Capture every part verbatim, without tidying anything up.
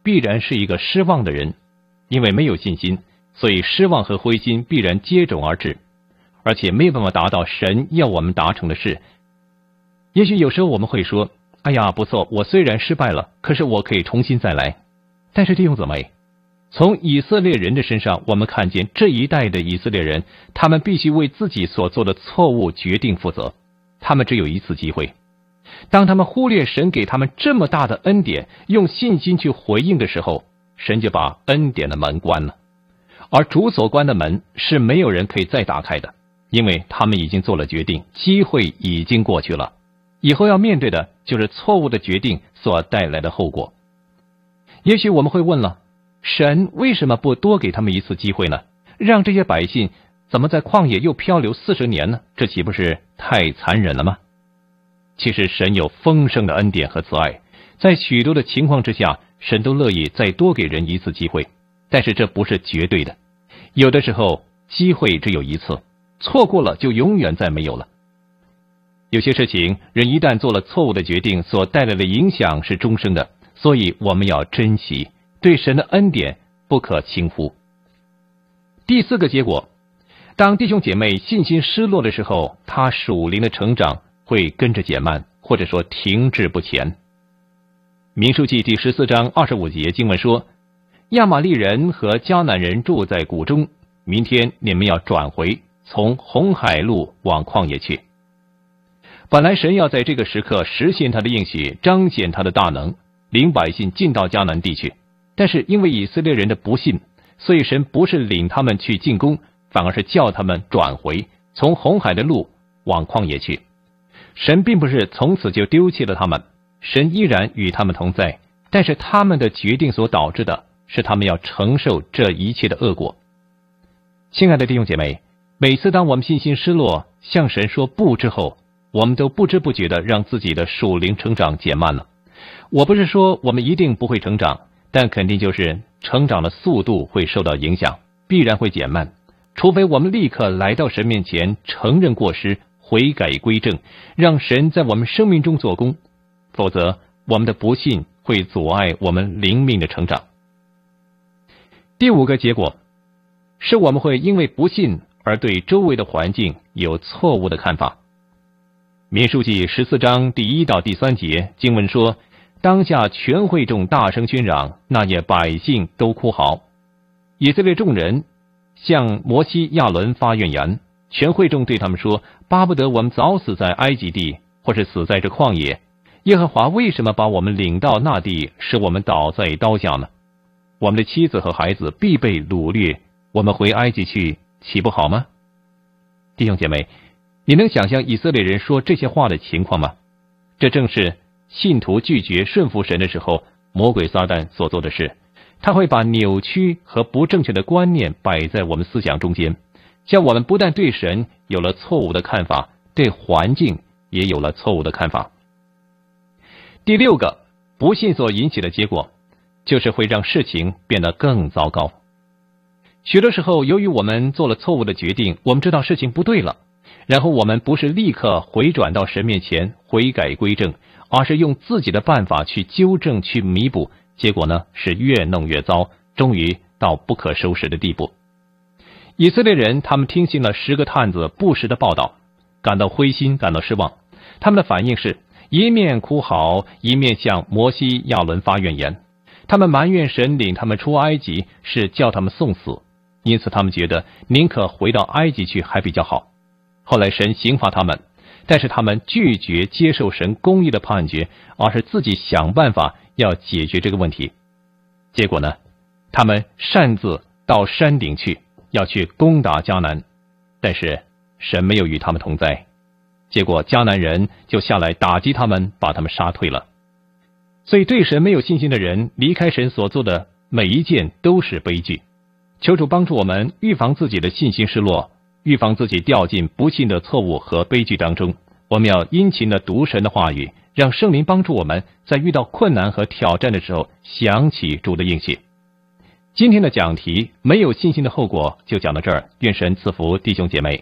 必然是一个失望的人，因为没有信心，所以失望和灰心必然接踵而至，而且没有办法达到神要我们达成的事。也许有时候我们会说，哎呀，不错，我虽然失败了，可是我可以重新再来。但是弟兄姊妹，从以色列人的身上，我们看见这一代的以色列人，他们必须为自己所做的错误决定负责，他们只有一次机会。当他们忽略神给他们这么大的恩典，用信心去回应的时候，神就把恩典的门关了。而主所关的门是没有人可以再打开的，因为他们已经做了决定，机会已经过去了，以后要面对的就是错误的决定所带来的后果。也许我们会问了，神为什么不多给他们一次机会呢？让这些百姓怎么在旷野又漂流四十年呢？这岂不是太残忍了吗？其实神有丰盛的恩典和慈爱，在许多的情况之下，神都乐意再多给人一次机会，但是这不是绝对的，有的时候机会只有一次，错过了就永远再没有了。有些事情人一旦做了错误的决定，所带来的影响是终生的，所以我们要珍惜，对神的恩典不可轻忽。第四个结果，当弟兄姐妹信心失落的时候，他属灵的成长会跟着减慢，或者说停滞不前。民数记第十四章二十五节经文说，亚玛利人和迦南人住在谷中，明天你们要转回，从红海路往旷野去。本来神要在这个时刻实现他的应许，彰显他的大能，领百姓进到迦南地去，但是因为以色列人的不信，所以神不是领他们去进攻，反而是叫他们转回，从红海的路往旷野去。神并不是从此就丢弃了他们，神依然与他们同在，但是他们的决定所导致的是他们要承受这一切的恶果。亲爱的弟兄姐妹，每次当我们信心失落，向神说不之后，我们都不知不觉地让自己的属灵成长减慢了。我不是说我们一定不会成长，但肯定就是成长的速度会受到影响，必然会减慢，除非我们立刻来到神面前承认过失，悔改归正，让神在我们生命中做工，否则我们的不信会阻碍我们灵命的成长。第五个结果是我们会因为不信而对周围的环境有错误的看法。民数记十四章第一到第三节经文说，当下全会众大声喧嚷，那夜百姓都哭嚎。以色列众人向摩西亚伦发怨言，全会众对他们说，巴不得我们早死在埃及地，或是死在这旷野。耶和华为什么把我们领到那地，使我们倒在刀下呢？我们的妻子和孩子必被掳掠，我们回埃及去，岂不好吗？弟兄姐妹，你能想象以色列人说这些话的情况吗？这正是信徒拒绝顺服神的时候，魔鬼撒旦所做的事。他会把扭曲和不正确的观念摆在我们思想中间，叫我们不但对神有了错误的看法，对环境也有了错误的看法。第六个，不信所引起的结果，就是会让事情变得更糟糕。许多时候，由于我们做了错误的决定，我们知道事情不对了，然后我们不是立刻回转到神面前悔改归正，而是用自己的办法去纠正去弥补，结果呢是越弄越糟，终于到不可收拾的地步。以色列人他们听信了十个探子不实的报道，感到灰心，感到失望。他们的反应是一面哭嚎，一面向摩西亚伦发怨言。他们埋怨神领他们出埃及是叫他们送死，因此他们觉得宁可回到埃及去还比较好。后来神刑罚他们，但是他们拒绝接受神公义的判决，而是自己想办法要解决这个问题。结果呢，他们擅自到山顶去，要去攻打迦南，但是神没有与他们同在，结果迦南人就下来打击他们，把他们杀退了。所以对神没有信心的人，离开神所做的每一件都是悲剧。求主帮助我们预防自己的信心失落，预防自己掉进不信的错误和悲剧当中。我们要殷勤地读神的话语，让圣灵帮助我们在遇到困难和挑战的时候想起主的应许。今天的讲题没有信心的后果就讲到这儿，愿神赐福弟兄姐妹。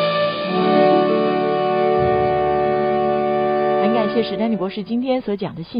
很感谢史丹利博士今天所讲的信